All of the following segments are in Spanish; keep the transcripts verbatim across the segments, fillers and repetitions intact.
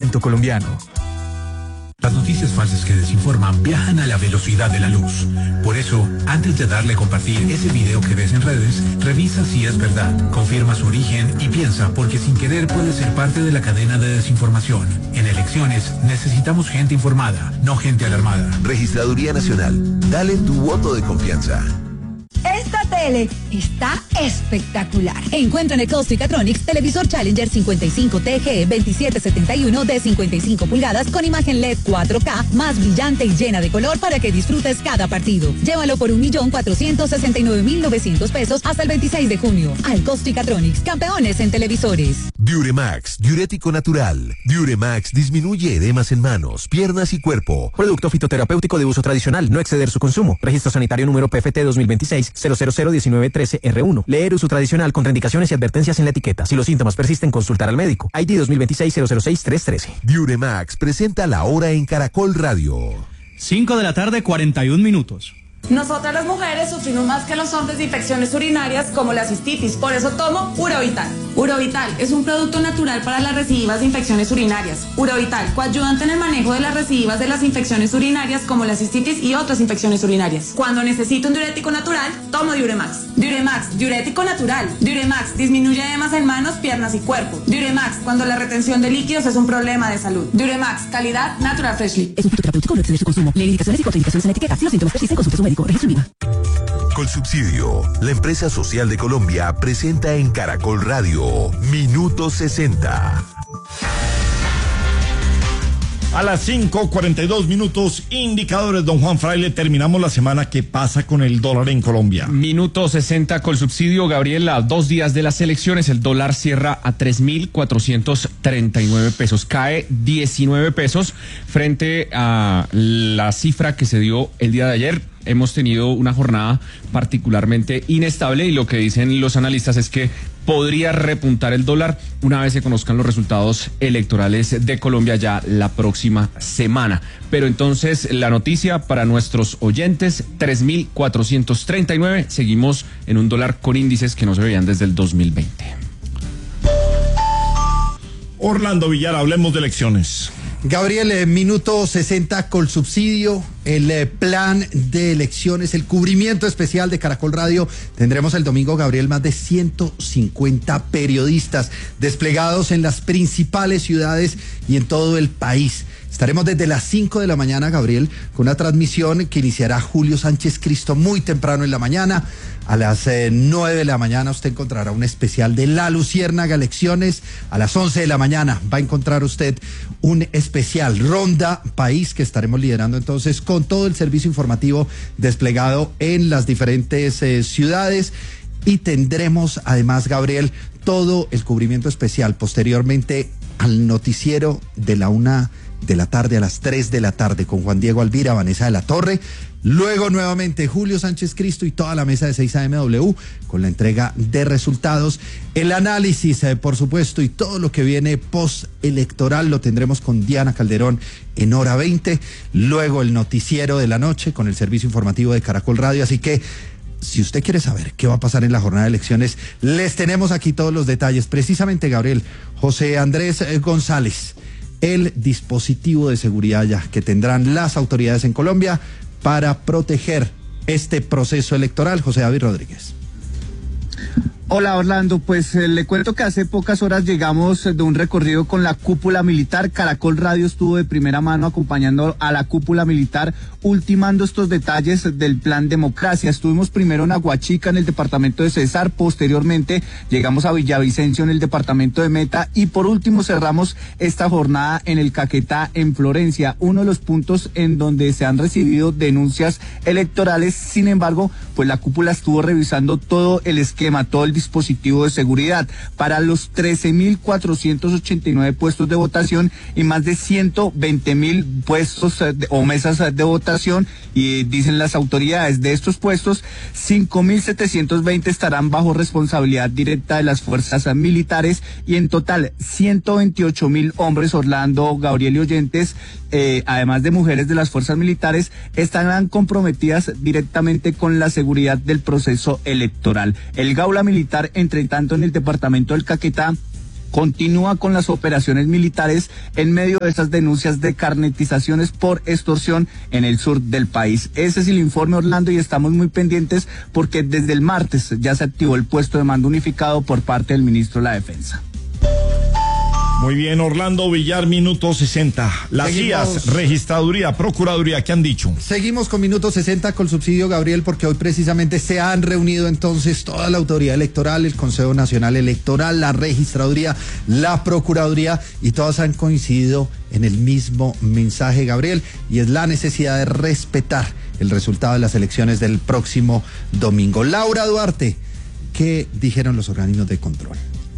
acento colombiano. Las noticias falsas que desinforman viajan a la velocidad de la luz. Por eso, antes de darle a compartir ese video que ves en redes, revisa si es verdad, confirma su origen y piensa, porque sin querer puede ser parte de la cadena de desinformación. En elecciones necesitamos gente informada, no gente alarmada. Registraduría Nacional, dale tu voto de confianza. Esta tele está espectacular. Encuentra en Catronics televisor Challenger cincuenta y cinco T G veintisiete setenta y uno de cincuenta y cinco pulgadas con imagen L E D cuatro K más brillante y llena de color para que disfrutes cada partido. Llévalo por un millón cuatrocientos sesenta y nueve mil novecientos pesos hasta el veintiséis de junio. Al Catronics, campeones en televisores. Diuremax, diurético natural. Diuremax disminuye edemas en manos, piernas y cuerpo. Producto fitoterapéutico de uso tradicional, no exceder su consumo. Registro sanitario número P F T dos mil veintiséis cero cero cero diecinueve trece R uno. Leer uso tradicional, contraindicaciones y advertencias en la etiqueta. Si los síntomas persisten, consultar al médico. I D dos mil veintiséis cero cero seis tres trece. Diuremax presenta la hora en Caracol Radio. cinco de la tarde, cuarenta y un minutos. Nosotras las mujeres sufrimos más que los hombres de infecciones urinarias como la cistitis, por eso tomo Urovital. Urovital es un producto natural para las recidivas de infecciones urinarias. Urovital, coayudante en el manejo de las recidivas de las infecciones urinarias como la cistitis y otras infecciones urinarias. Cuando necesito un diurético natural, tomo Diuremax. Diuremax, diurético natural. Diuremax, disminuye edemas en manos, piernas y cuerpo. Diuremax, cuando la retención de líquidos es un problema de salud. Diuremax, calidad Natural Freshly. Es un fitoterapéutico, no exceder su consumo. Lee indicaciones y contraindicaciones en la etiqueta. Si los síntomas persisten, consulte a su médico. Colsubsidio, la empresa social de Colombia, presenta en Caracol Radio Minuto sesenta. A las cinco cuarenta y dos minutos, indicadores, don Juan Fraile, terminamos la semana. ¿Qué pasa con el dólar en Colombia? Minuto sesenta Colsubsidio, Gabriel, a dos días de las elecciones, el dólar cierra a tres mil cuatrocientos treinta y nueve pesos, cae diecinueve pesos frente a la cifra que se dio el día de ayer. Hemos tenido una jornada particularmente inestable y lo que dicen los analistas es que podría repuntar el dólar una vez se conozcan los resultados electorales de Colombia ya la próxima semana. Pero entonces la noticia para nuestros oyentes, tres mil cuatrocientos treinta y nueve, seguimos en un dólar con índices que no se veían desde el dos mil veinte. Orlando Villar, hablemos de elecciones. Gabriel, eh, minuto sesenta Colsubsidio, el eh, plan de elecciones, el cubrimiento especial de Caracol Radio. Tendremos el domingo, Gabriel, más de ciento cincuenta periodistas desplegados en las principales ciudades y en todo el país. Estaremos desde las cinco de la mañana, Gabriel, con una transmisión que iniciará Julio Sánchez Cristo muy temprano en la mañana. A las eh, nueve de la mañana usted encontrará un especial de La Luciérnaga Elecciones. A las once de la mañana va a encontrar usted un especial Ronda País que estaremos liderando entonces con todo el servicio informativo desplegado en las diferentes eh, ciudades. Y tendremos además, Gabriel, todo el cubrimiento especial posteriormente al noticiero de la una de la tarde a las tres de la tarde con Juan Diego Alvira, Vanessa de la Torre. Luego nuevamente Julio Sánchez Cristo y toda la mesa de seis A M W con la entrega de resultados, el análisis, eh, por supuesto, y todo lo que viene postelectoral lo tendremos con Diana Calderón en hora veinte. Luego el noticiero de la noche con el servicio informativo de Caracol Radio. Así que si usted quiere saber qué va a pasar en la jornada de elecciones, les tenemos aquí todos los detalles. Precisamente, Gabriel, José Andrés eh, González, el dispositivo de seguridad ya que tendrán las autoridades en Colombia para proteger este proceso electoral. José David Rodríguez. Hola Orlando, pues eh, le cuento que hace pocas horas llegamos de un recorrido con la cúpula militar. Caracol Radio estuvo de primera mano acompañando a la cúpula militar, ultimando estos detalles del plan Democracia. Estuvimos primero en Aguachica, en el departamento de Cesar, posteriormente llegamos a Villavicencio, en el departamento de Meta, y por último cerramos esta jornada en el Caquetá, en Florencia, uno de los puntos en donde se han recibido denuncias electorales. Sin embargo, pues la cúpula estuvo revisando todo el esquema, todo el dispositivo de seguridad para los trece mil cuatrocientos ochenta y nueve puestos de votación y más de ciento veinte mil puestos de, o mesas de votación, y dicen las autoridades de estos puestos, cinco mil setecientos veinte estarán bajo responsabilidad directa de las fuerzas militares, y en total ciento veintiocho mil hombres, Orlando, Gabriel y oyentes, eh, además de mujeres de las fuerzas militares, estarán comprometidas directamente con la seguridad del proceso electoral. El Gaula Militar, entre tanto, en el departamento del Caquetá, continúa con las operaciones militares en medio de esas denuncias de carnetizaciones por extorsión en el sur del país. Ese es el informe, Orlando, y estamos muy pendientes porque desde el martes ya se activó el puesto de mando unificado por parte del ministro de la Defensa. Muy bien, Orlando Villar, minuto sesenta. Las Seguimos. I A S, Registraduría, Procuraduría, ¿qué han dicho? Seguimos con minuto sesenta con subsidio, Gabriel, porque hoy precisamente se han reunido entonces toda la autoridad electoral, el Consejo Nacional Electoral, la Registraduría, la Procuraduría, y todas han coincidido en el mismo mensaje, Gabriel, y es la necesidad de respetar el resultado de las elecciones del próximo domingo. Laura Duarte, ¿qué dijeron los organismos de control?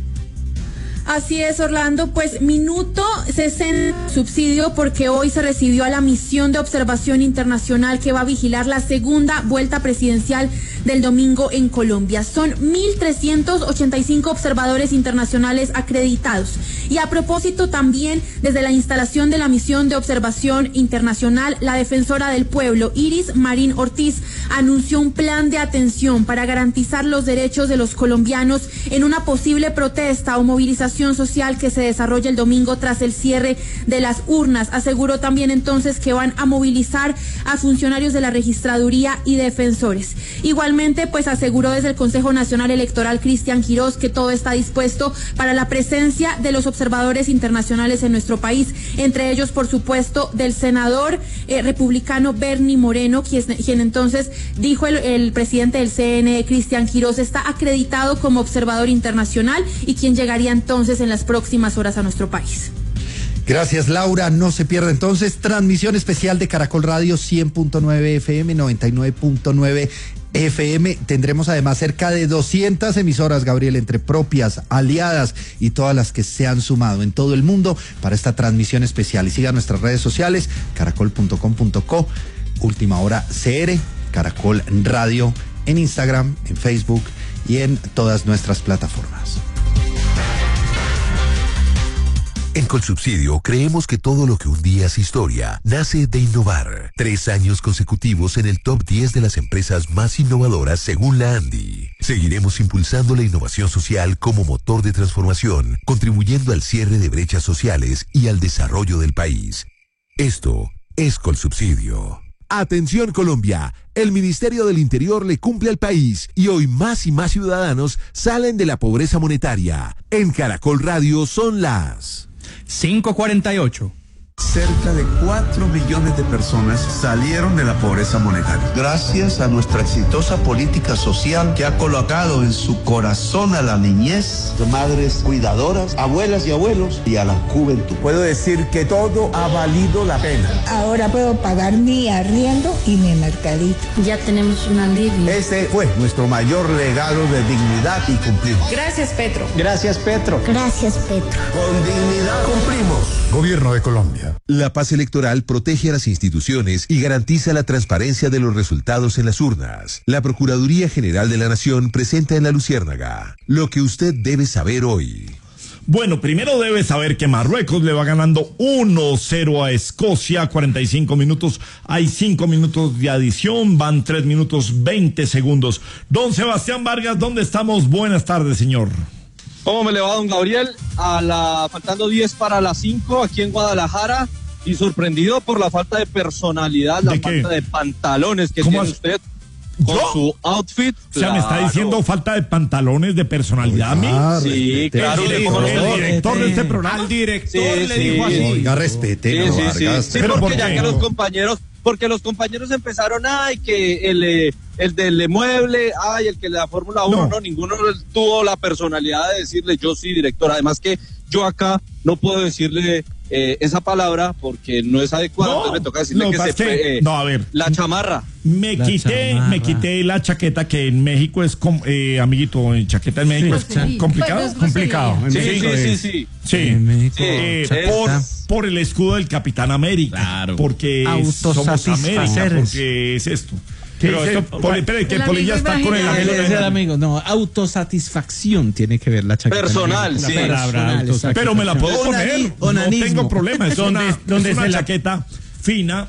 Así es, Orlando, pues minuto sesenta subsidio porque hoy se recibió a la misión de observación internacional que va a vigilar la segunda vuelta presidencial del domingo en Colombia. Son mil trescientos ochenta y cinco observadores internacionales acreditados. Y a propósito también, desde la instalación de la misión de observación internacional, la defensora del pueblo, Iris Marín Ortiz, anunció un plan de atención para garantizar los derechos de los colombianos en una posible protesta o movilización social que se desarrolla el domingo tras el cierre de las urnas. Aseguró también entonces que van a movilizar a funcionarios de la registraduría y defensores. Igualmente, pues aseguró desde el Consejo Nacional Electoral Cristian Quirós que todo está dispuesto para la presencia de los observadores internacionales en nuestro país, entre ellos, por supuesto, del senador eh, republicano Bernie Moreno, quien, quien entonces dijo el, el presidente del C N E, Cristian Quirós, está acreditado como observador internacional y quien llegaría entonces en las próximas horas a nuestro país. Gracias, Laura. No se pierda entonces transmisión especial de Caracol Radio cien punto nueve F M, noventa y nueve punto nueve F M. Tendremos además cerca de doscientas emisoras, Gabriel, entre propias, aliadas y todas las que se han sumado en todo el mundo para esta transmisión especial. Y siga nuestras redes sociales, caracol punto com punto co, Última Hora C R, Caracol Radio, en Instagram, en Facebook y en todas nuestras plataformas. En Colsubsidio creemos que todo lo que un día es historia nace de innovar. Tres años consecutivos en el top diez de las empresas más innovadoras según la ANDI. Seguiremos impulsando la innovación social como motor de transformación, contribuyendo al cierre de brechas sociales y al desarrollo del país. Esto es Colsubsidio. Atención Colombia, el Ministerio del Interior le cumple al país y hoy más y más ciudadanos salen de la pobreza monetaria. En Caracol Radio son las cinco cuarenta y ocho. Cerca de cuatro millones de personas salieron de la pobreza monetaria. Gracias a nuestra exitosa política social que ha colocado en su corazón a la niñez, madres cuidadoras, abuelas y abuelos y a la juventud. Puedo decir que todo ha valido la pena. Ahora puedo pagar mi arriendo y mi mercadito. Ya tenemos un alivio. Ese fue nuestro mayor regalo de dignidad y cumplimos. Gracias, Petro. Gracias, Petro. Gracias, Petro. Con dignidad cumplimos. Gobierno de Colombia. La paz electoral protege a las instituciones y garantiza la transparencia de los resultados en las urnas. La Procuraduría General de la Nación presenta en La Luciérnaga lo que usted debe saber hoy. Bueno, primero debe saber que Marruecos le va ganando uno cero a Escocia, cuarenta y cinco minutos, hay cinco minutos de adición, van tres minutos veinte segundos. Don Sebastián Vargas, ¿dónde estamos? Buenas tardes, señor. ¿Cómo me le va, don Gabriel? A la, faltando diez para las cinco, aquí en Guadalajara, y sorprendido por la falta de personalidad, la falta de pantalones que tiene has... usted con ¿Yo? Su outfit. O sea, claro. Me está diciendo falta de pantalones de personalidad a mí. Ah, sí, claro. El, el, el, el director de este programa. Al director sí, le sí, dijo así. Oiga, respete, sí, no, sí, Vargas. sí, sí, pero porque ya que los compañeros, porque los compañeros empezaron, ay, que el, el del mueble, ay, el que le da Fórmula uno, no. no, ninguno tuvo la personalidad de decirle, yo sí, director. Además que yo acá no puedo decirle eh, esa palabra porque no es adecuada, no, entonces me toca decirle no, que se que, eh, no, a ver, la chamarra. Me la quité, chamarra. me quité la chaqueta que en México es, com, eh, amiguito, en chaqueta en México sí, es sí. complicado. Pues complicado. Sí, sí, sí, sí, sí. Sí, en México, eh, por, por el escudo del Capitán América. Claro. Porque somos América, porque es esto. Pero esto, Poli, pero que Polilla está con el amigo. El amigo, no, autosatisfacción tiene que ver la chaqueta. Personal, sí. Palabra, pero me la puedo poner, Onanismo. No tengo problema. Es una, es una chaqueta fina,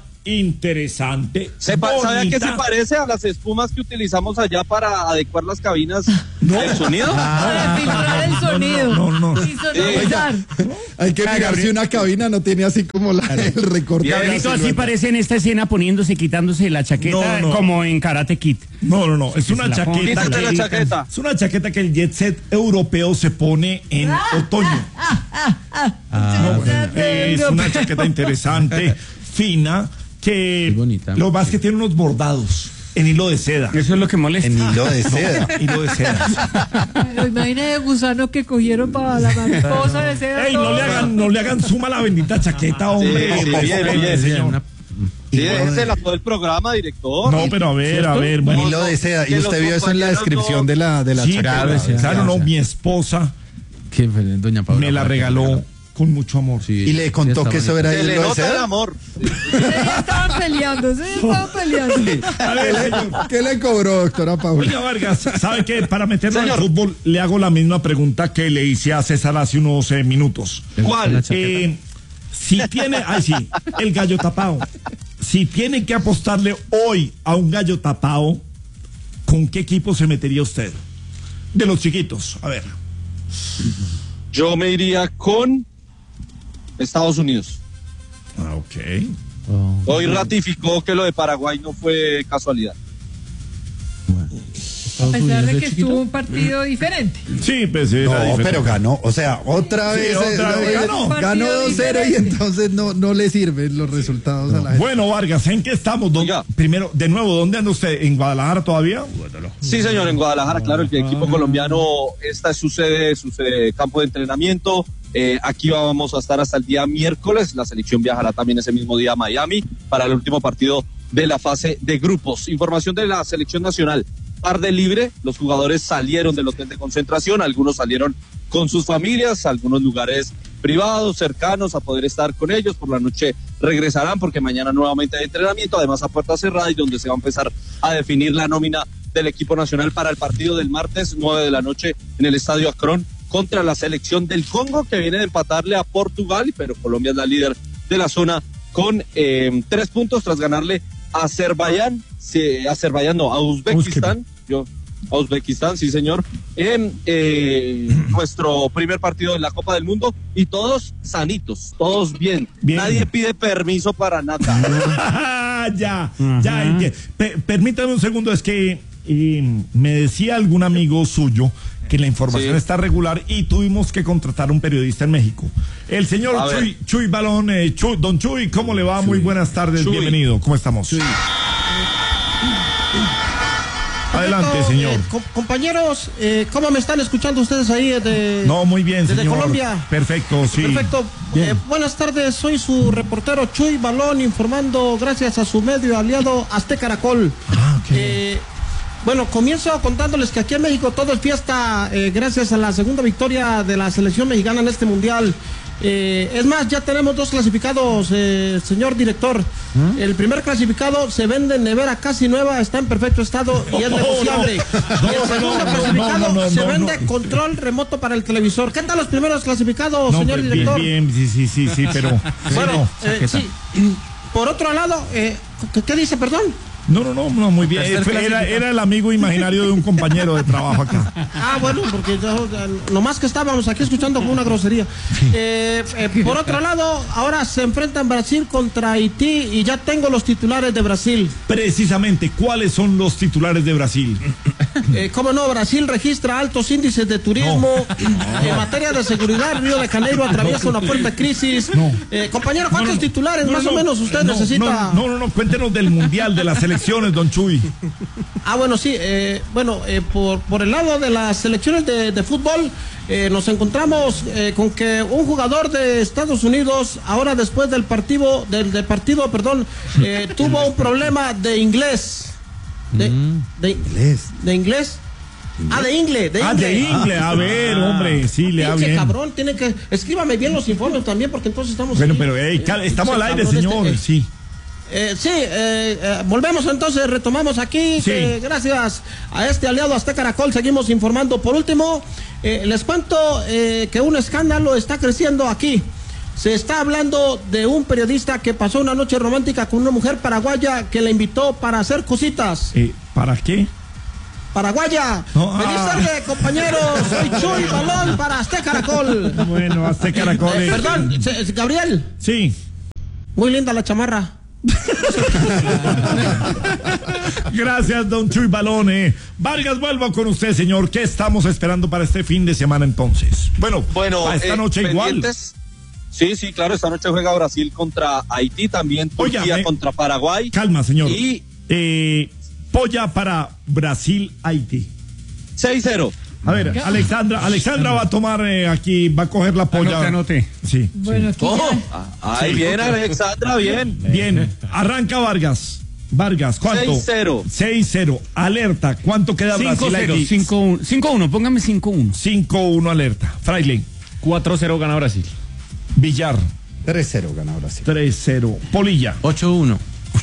interesante. ¿Sabe a qué se parece? A las espumas que utilizamos allá para adecuar las cabinas No. ¿El sonido? Para filtrar el sonido. No, no, no. Y sonorizar. Hay que mirar si una cabina no tiene así como la, el recorte. Gabrito así parece en esta escena poniéndose, quitándose la chaqueta No, no. como en Karate Kid. No, no, no, es una Se la pone. chaqueta. Quítate la que- chaqueta. Es una chaqueta que el jet set europeo se pone en otoño. No, bueno, es una chaqueta interesante, fina, que bonita. lo más que tiene unos bordados en hilo de seda. Eso es lo que molesta. En hilo de seda. Hilo de seda. Pero imagínate el gusano que cogieron para la mariposa de seda. Ey, no le hagan, no le hagan suma a la bendita chaqueta, hombre. Sí, sí, bien, Respete, bien, señor. Una- Sí, déjese la todo el programa, director. No, pero a ver, a ver. Un bueno. hilo de seda. Y que usted los vio eso en la compañeros descripción no- de la, de la Sí, chaqueta. claro, sí, claro, sí, no, sí. mi esposa Qué feliz, doña Paula. me la regaló con mucho amor. Sí, Y le contó está que eso bonito. era Se le hilo de nota el seda. amor. Ya estaban peleando, sí, estaban peleando. A ver, señor. ¿Qué le cobró, doctora Oiga, Paula? Vargas, ¿sabe qué? Para meterlo en el Señor. fútbol, le hago la misma pregunta que le hice a César hace unos eh, minutos. ¿Cuál? La chaqueta. Eh, si tiene, ay sí, el gallo tapado. Si tiene que apostarle hoy a un gallo tapado, ¿con qué equipo se metería usted? De los chiquitos, a ver. Yo me iría con Estados Unidos. Ah, ok. Oh. Hoy ratificó que lo de Paraguay no fue casualidad. A pesar de que estuvo un partido diferente. Sí, pues era No, diferente. pero ganó. O sea, otra Sí, vez. otra eh, vez eh, ganó. Ganó dos cero y entonces no, no le sirven los resultados a la gente. Bueno, Vargas, ¿en qué estamos? ¿Dónde- Oiga. primero, de nuevo, ¿dónde anda usted? ¿En Guadalajara todavía? Sí, señor, en Guadalajara, claro, el equipo colombiano, esta es su sede, su sede, campo de entrenamiento. Eh, aquí vamos a estar hasta el día miércoles. La selección viajará también ese mismo día a Miami para el último partido de la fase de grupos. Información de la selección nacional. Tarde libre, los jugadores salieron del hotel de concentración, algunos salieron con sus familias, a algunos lugares privados, cercanos, a poder estar con ellos. Por la noche regresarán porque mañana nuevamente hay entrenamiento, además a puerta cerrada, y donde se va a empezar a definir la nómina del equipo nacional para el partido del martes, nueve de la noche, en el Estadio Akron, contra la selección del Congo, que viene de empatarle a Portugal, pero Colombia es la líder de la zona con eh, tres puntos tras ganarle a Azerbaiyán, sí, Azerbaiyán no, a Uzbekistán, yo, a Uzbekistán, sí señor, en eh, nuestro primer partido de la Copa del Mundo, y todos sanitos, todos bien, Bien. nadie pide permiso para nada. ya, ya. enti- Pe- permítame un segundo, es que eh, me decía algún amigo suyo que la información Sí. está regular y tuvimos que contratar un periodista en México. El señor A ver. Chuy, Chuy Balón, eh, Chuy- don Chuy, ¿cómo le va? Muy buenas tardes, Chuy. bienvenido, ¿cómo estamos? Adelante, señor. Eh, com- compañeros, eh, ¿cómo me están escuchando ustedes ahí desde, No, muy bien, desde señor. Colombia? Perfecto, sí. Perfecto. Bien. Eh, buenas tardes, soy su reportero Chuy Balón, informando gracias a su medio aliado Azteca Caracol. Ah, ok. Eh, bueno, comienzo contándoles que aquí en México todo es fiesta eh, gracias a la segunda victoria de la selección mexicana en este mundial. Eh, es más, ya tenemos dos clasificados, eh, señor director. El primer clasificado se vende en nevera casi nueva, está en perfecto estado y es Oh, negociable. no. Y el No, segundo no, no, clasificado no, no, se no, vende no. control remoto para el televisor. ¿Qué tal los primeros clasificados, No, señor pues, director? bien, bien, sí, sí, sí, sí, pero... Bueno, pero- eh, sí. Por otro lado, eh, ¿qué, qué dice, perdón? No, no, no, no, muy bien. Tercer Fue- Era, clasificado. era el amigo imaginario de un compañero de trabajo acá. Ah, bueno, porque yo, eh, nomás que estábamos aquí escuchando fue una grosería. Eh, eh, por otro lado, ahora se enfrentan Brasil contra Haití y ya tengo los titulares de Brasil. Precisamente, ¿cuáles son los titulares de Brasil? Eh, ¿Cómo no? Brasil registra altos índices de turismo. En materia de seguridad, Río de Janeiro atraviesa una fuerte crisis. Eh, compañero, ¿cuántos titulares No, más no, o menos usted no, necesita? No, no, no, no, cuéntenos del Mundial, de las selecciones, don Chuy. Ah, bueno, sí. Eh, bueno, eh, por, por el lado de las selecciones de, de fútbol, eh, nos encontramos eh, con que un jugador de Estados Unidos, ahora después del partido, del, del partido, perdón, eh, tuvo un problema de inglés. De, de inglés. De inglés. Ah, de inglés. De Ah, de inglés. inglés. A ver, hombre, sí, le da Pinche bien. cabrón, tiene que. Escríbame bien los informes también, porque entonces estamos. Bueno, aquí. pero hey, Eh, cal- estamos pinche al aire, cabrón señor, este, eh, sí. eh, sí, eh, eh, volvemos entonces, retomamos aquí. Sí. que gracias a este aliado Azteca Caracol seguimos informando. Por último, eh, les cuento eh, que un escándalo está creciendo aquí. Se está hablando de un periodista que pasó una noche romántica con una mujer paraguaya que le invitó para hacer cositas. Eh, ¿Para qué? paraguaya. No, Feliz ah. tarde, compañeros. Soy Chuy Balón para Azteca Caracol. Bueno, Azteca Caracol. Eh, perdón, se- se- Gabriel. Sí. Muy linda la chamarra. Gracias, don Chuy Balone. Vargas, vuelvo con usted, señor. ¿Qué estamos esperando para este fin de semana entonces? Bueno, Bueno, para esta eh, noche igual. pendientes. Sí, sí, claro, esta noche juega Brasil contra Haití, también Turquía Oiga, me- contra Paraguay. Calma, señor. Y Eh, polla para Brasil-Haití. seis cero. A ver, Alexandra, Alexandra va a tomar eh, aquí, va a coger la polla. Anote, anote. Sí. Bueno, aquí Oh, ya- ahí Sí. viene Alexandra, bien. Bien, arranca Vargas. Vargas, ¿cuánto? seis cero. seis cero. Alerta, ¿cuánto queda cinco cero, Brasil-Haití? cinco uno, cinco uno, póngame cinco uno. cinco uno alerta. Fraile. cuatro cero gana Brasil. Villar. tres cero gana Brasil. tres cero. Polilla. ocho uno.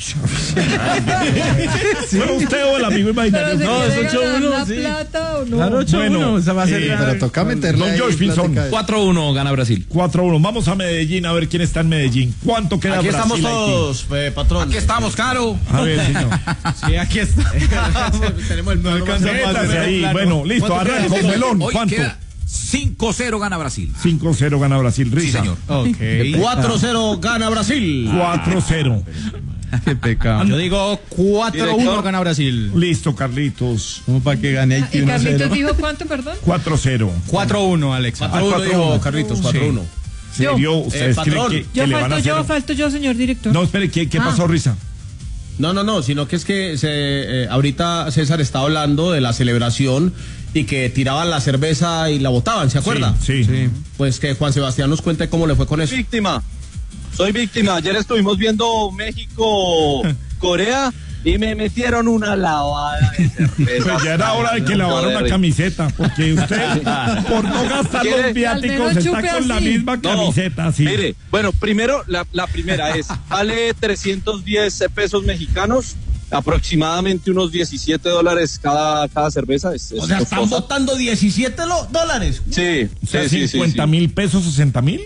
¿Fue usted o el amigo imaginario? Pero No, ¿se es quiere ocho ganar uno, la sí. plata o no? Claro, ocho uno. Bueno, Esa va a ser. eh, Pero toca meterle Don ahí George Pinzón. plática de- cuatro uno gana Brasil. cuatro uno. Vamos a Medellín a ver quién está en Medellín. ¿Cuánto queda Aquí Brasil? estamos Haití? todos, eh, patrón. Aquí estamos, Caro. A ver, señor. Sí, aquí está. Tenemos el plano más Métase grande. ahí. Plano. Bueno, listo, ¿Cuánto arranca queda? un melón. Hoy ¿Cuánto? queda cinco cero gana Brasil. cinco cero gana Brasil. Risa. Sí, señor. Ok. cuatro cero gana Brasil. cuatro cero. Qué pecado. Yo digo cuatro uno gana Brasil. Listo, Carlitos. ¿Cómo para que gane Haití ¿Y uno Carlitos cero? dijo cuánto, perdón? cuatro cero. cuatro uno, Alexa. cuatro uno cuatro dijo uno. Carlitos, cuatro uno. ¿Serio? ¿Ustedes Eh, creen patrón. que, que Yo le van a falto hacer? yo, falto yo, señor director. No, espere, ¿qué, qué Ah. pasó, Risa? No, no, no, sino que es que se, eh, ahorita César está hablando de la celebración y que tiraban la cerveza y la botaban, ¿se acuerda? Sí, sí. Pues que Juan Sebastián nos cuente cómo le fue con eso. Víctima. Soy víctima. Ayer estuvimos viendo México, Corea y me metieron una lavada de cerveza. Pues ya era hora de que lavara una camiseta, porque usted, por no gastar ¿Quiere? los viáticos, Al menos está chupe con la así. misma No, camiseta. Sí. Mire, bueno, primero, la, la primera es, vale trescientos diez pesos mexicanos, aproximadamente unos diecisiete dólares cada, cada cerveza. Es, es O sea, están costosa. botando diecisiete lo- dólares. Sí, O sea, sí, sí, sí, cincuenta sí. mil pesos, sesenta mil.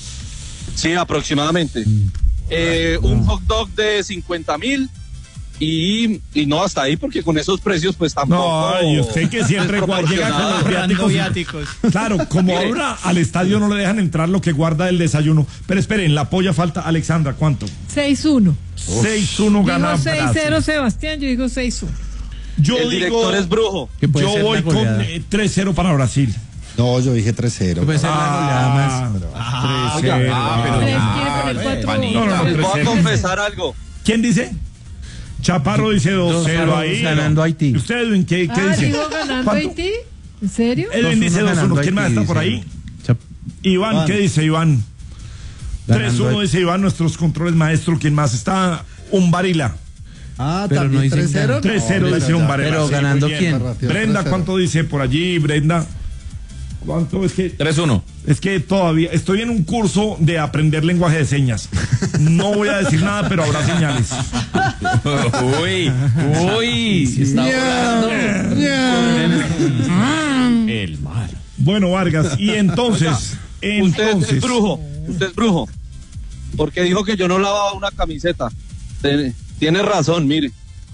Sí, aproximadamente. Eh, un hot dog de cincuenta mil y, y no hasta ahí, porque con esos precios pues tampoco... No, y usted que siempre es gua- llega con los proporcionado. viáticos. Claro, como ahora al estadio no le dejan entrar lo que guarda el desayuno. Pero esperen, la polla falta. Alexandra, ¿cuánto? seis uno. seis uno gana Dijo seis cero Brasil. Sebastián, yo digo seis uno. Yo El digo, director es brujo. Que puede yo ser voy la con goleada. eh, tres cero para Brasil. No, yo dije tres cero. Puede ser la goleada más. Ah, tres cero. Ah, pero Tres ya. quiere poner cuatro. No, no, no, Les tres voy a cero. confesar algo. ¿Quién dice? Chaparro dice dos cero cero ahí. ganando Haití. ¿Usted, Edwin, qué, qué Ah, dice? digo ganando ¿Cuánto? Haití. ¿En serio? Edwin dice dos uno dos uno. ganando ¿Quién más Haití, está por ahí? dice. Chap- Iván, ¿qué dice Iván? Ganando tres uno Haití. dice Iván, nuestros controles maestro. ¿Quién más está? Un Varila. Ah, Pero también no dicen tres cero. tres cero No, dice pero un ya. Varela. pero Sí, ganando muy bien. quién? Brenda, tres cero. ¿cuánto dice por allí, Brenda? ¿Cuánto? Es que, tres uno. es que todavía estoy en un curso de aprender lenguaje de señas. No voy a decir nada, pero habrá señales. Uy, uy. Está volando. El mal. Bueno, Vargas, y entonces, Usted entonces, es brujo. Usted es brujo. Porque dijo que yo no lavaba una camiseta. Tiene, tiene razón, mire.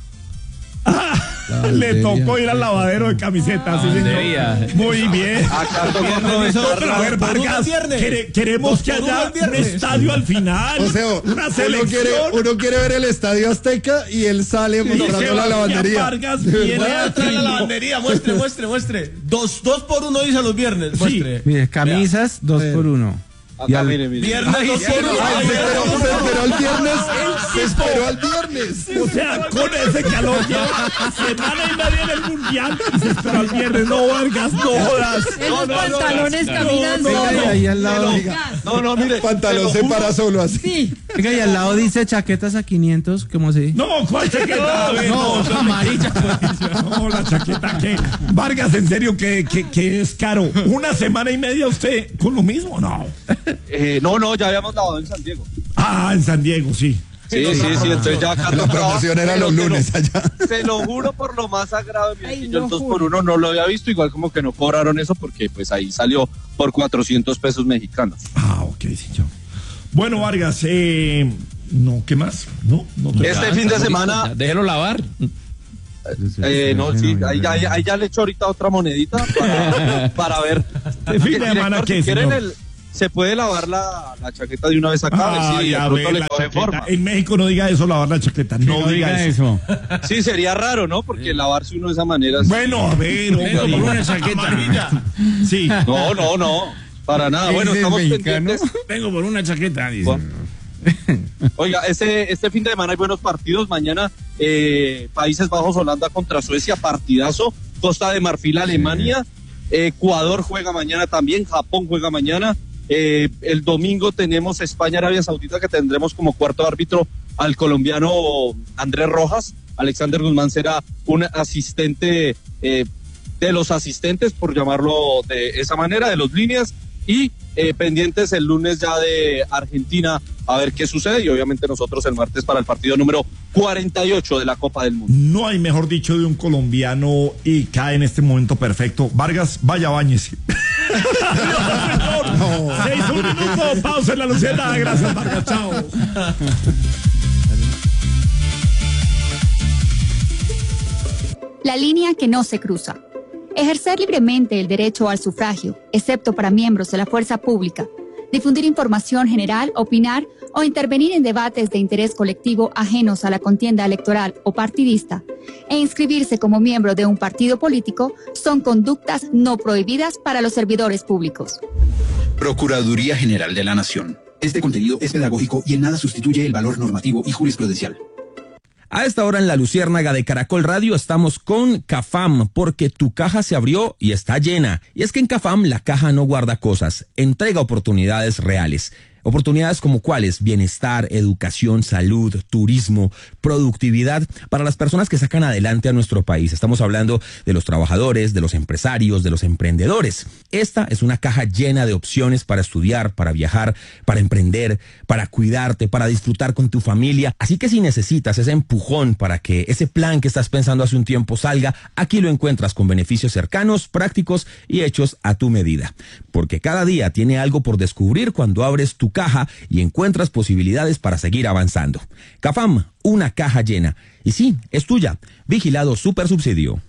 le tocó ir al lavadero de camisetas, sí, señor. Lavandería. Muy bien. Acá tocó No, aprovechar pero a ver, Por uno Vargas, el viernes. quere- queremos Dos que por uno haya el viernes. un estadio al final. O sea, una uno selección. quiere, uno quiere ver el Estadio Azteca y él sale Y mostrando la Sebastián lavandería. Vargas De viene verdad. Voy a traer la aquí. lavandería, muestre, muestre, muestre. Dos, dos por uno dice los viernes, muestre. Mire, camisas, dos por uno. Y Acá, al- mire, mire. Viernes dos por uno. Ay, se esperó, se esperó el viernes. Se esperó al viernes. O sea, con ese calor lleva semana y media en el mundial y se espera el viernes. No, Vargas, no jodas. Esos pantalones caminan no, solo. Venga, y ahí al lado, No, no, mire. Pantalón se se lo juro. para solo así. Sí. venga, y al lado dice chaquetas a quinientos, ¿cómo se dice? No, ¿cuál chaqueta? A ver, no, no, amarilla. no, la chaqueta que. Vargas, en serio, que, que, que es caro. Una semana y media usted con lo mismo, no. Eh, no, no, ya habíamos lavado en San Diego. Ah, en San Diego, sí. Sí, sí, sí, entonces ya acá La tocaba, promoción era pero los te lo- lunes allá. Se lo juro por lo más sagrado de mi Ay, vida, yo no el dos juro. por uno no lo había visto, igual como que no cobraron eso porque pues ahí salió por cuatrocientos pesos mexicanos. Ah, ok, sí, yo. Bueno, Vargas, eh. No, ¿qué más? No, no te- Este fin de semana, Déjelo lavar. Eh, no, sí, ahí ya, ahí ya le echo ahorita otra monedita para, para ver. De fin de semana, ¿qué, si quieren señor? el, se puede lavar la, la chaqueta de una vez acá, a ver si de a pronto ver, le la coge chaqueta. forma. En México no diga eso, lavar la chaqueta. No, no diga diga eso. eso. Sí, sería raro, ¿no? Porque lavarse uno de esa manera. Bueno, a ver, Vengo hombre. por una chaqueta. Sí. No, no, no. Para nada. Bueno, ¿Ese es estamos mexicano? pendientes. Vengo por una chaqueta, dice. Bueno. Oiga, este, este fin de semana hay buenos partidos. Mañana eh, Países Bajos, Holanda contra Suecia, partidazo. Costa de Marfil, Alemania. Ecuador juega mañana también. Japón juega mañana. Eh, el domingo tenemos España, Arabia Saudita, que tendremos como cuarto árbitro al colombiano Andrés Rojas. Alexander Guzmán será un asistente eh, de los asistentes, por llamarlo de esa manera, de los líneas. Y eh, pendientes el lunes ya de Argentina a ver qué sucede, y obviamente nosotros el martes para el partido número cuarenta y ocho de la Copa del Mundo. No hay mejor dicho de un colombiano y cae en este momento perfecto. Vargas, vaya, báñese. No, seis, un minuto, pausa en la luceta. Gracias, Vargas, chao. La línea que no se cruza. Ejercer libremente el derecho al sufragio, excepto para miembros de la fuerza pública. Difundir información general, opinar o intervenir en debates de interés colectivo ajenos a la contienda electoral o partidista, e inscribirse como miembro de un partido político son conductas no prohibidas para los servidores públicos. Procuraduría General de la Nación. Este contenido es pedagógico y en nada sustituye el valor normativo y jurisprudencial. A esta hora en la Luciérnaga de Caracol Radio estamos con Cafam, porque tu caja se abrió y está llena. Y es que en Cafam la caja no guarda cosas, entrega oportunidades reales. Oportunidades como cuáles: bienestar, educación, salud, turismo, productividad para las personas que sacan adelante a nuestro país. Estamos hablando de los trabajadores, de los empresarios, de los emprendedores. Esta es una caja llena de opciones para estudiar, para viajar, para emprender, para cuidarte, para disfrutar con tu familia. Así que si necesitas ese empujón para que ese plan que estás pensando hace un tiempo salga, aquí lo encuentras con beneficios cercanos, prácticos y hechos a tu medida. Porque cada día tiene algo por descubrir cuando abres tu caja y encuentras posibilidades para seguir avanzando. Cafam, una caja llena. Y sí, es tuya. Vigilado Supersubsidio.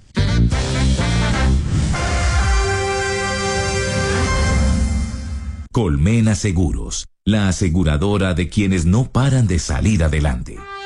Colmena Seguros, la aseguradora de quienes no paran de salir adelante.